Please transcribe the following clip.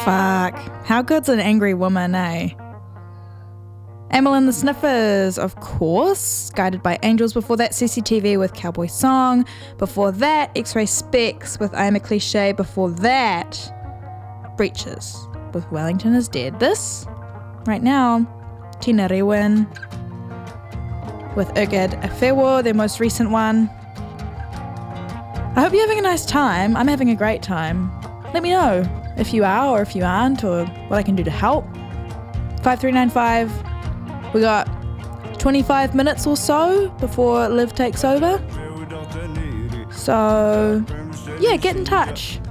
Fuck. How good's an angry woman, eh? Amyl and the Sniffers, of course. Guided by Angels. Before that, CCTV with Cowboy Song. Before that, X-Ray Specs with I Am a Cliche. Before that, Breaches with Wellington is Dead. This, right now, Tina Rewin with Ugad Afewo, their most recent one. I hope you're having a nice time. I'm having a great time. Let me know if you are or if you aren't, or what I can do to help. 5395. We got 25 minutes or so before Liv takes over. So, yeah, get in touch.